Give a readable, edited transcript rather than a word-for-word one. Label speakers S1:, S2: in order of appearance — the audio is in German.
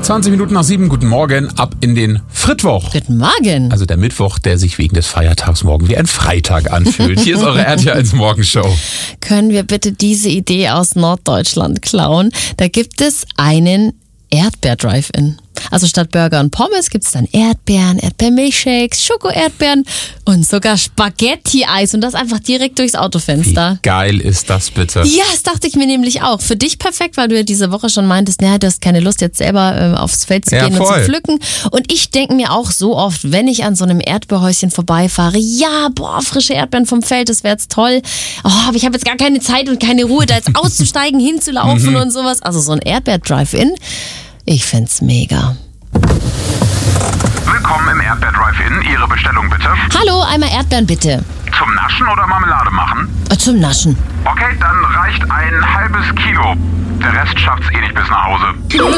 S1: 20 Minuten nach 7, guten Morgen, ab in den Frittwoch.
S2: Guten Morgen.
S1: Also der Mittwoch, der sich wegen des Feiertags morgen wie ein Freitag anfühlt. Hier ist eure RTL 1 Morgenshow.
S2: Können wir bitte diese Idee aus Norddeutschland klauen? Da gibt es einen Erdbeer-Drive-In. Also statt Burger und Pommes gibt es dann Erdbeeren, Erdbeermilchshakes, Schoko-Erdbeeren und sogar Spaghetti-Eis und das einfach direkt durchs Autofenster.
S1: Wie geil ist das bitte?
S2: Ja, das dachte ich mir nämlich auch. Für dich perfekt, weil du ja diese Woche schon meintest, du hast keine Lust jetzt selber aufs Feld zu gehen und zu pflücken. Und ich denke mir auch so oft, wenn ich an so einem Erdbeerhäuschen vorbeifahre, ja, frische Erdbeeren vom Feld, das wäre jetzt toll. Oh, aber ich habe jetzt gar keine Zeit und keine Ruhe, da jetzt auszusteigen, hinzulaufen und sowas. Also so ein Erdbeer-Drive-In, ich find's mega.
S3: Willkommen im Erdbeer Drive-In. Ihre Bestellung bitte.
S2: Hallo, einmal Erdbeeren bitte.
S3: Zum Naschen oder Marmelade machen?
S2: Zum Naschen.
S3: Okay, dann reicht ein halbes Kilo. Der Rest schafft's eh nicht bis nach Hause.